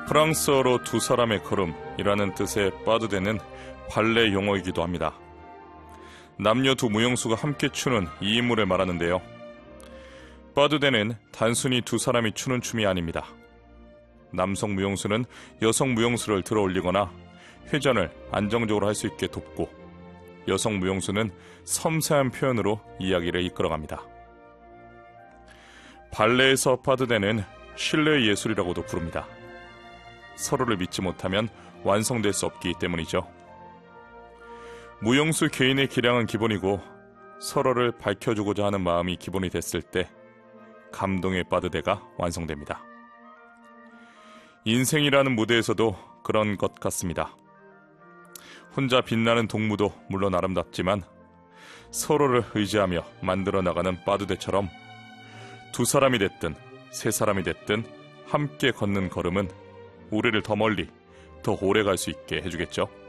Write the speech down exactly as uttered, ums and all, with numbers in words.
프랑스어로 두 사람의 걸음이라는 뜻의 빠드대는 발레 용어이기도 합니다. 남녀 두 무용수가 함께 추는 이 인물을 말하는데요. 빠드대는 단순히 두 사람이 추는 춤이 아닙니다. 남성 무용수는 여성 무용수를 들어 올리거나 회전을 안정적으로 할 수 있게 돕고, 여성 무용수는 섬세한 표현으로 이야기를 이끌어갑니다. 발레에서 빠드대는 신뢰의 예술이라고도 부릅니다. 서로를 믿지 못하면 완성될 수 없기 때문이죠. 무용수 개인의 기량은 기본이고 서로를 밝혀주고자 하는 마음이 기본이 됐을 때 감동의 빠드대가 완성됩니다. 인생이라는 무대에서도 그런 것 같습니다. 혼자 빛나는 동무도 물론 아름답지만 서로를 의지하며 만들어 나가는 빠드대처럼 두 사람이 됐든 세 사람이 됐든 함께 걷는 걸음은 우리를 더 멀리, 더 오래 갈 수 있게 해주겠죠.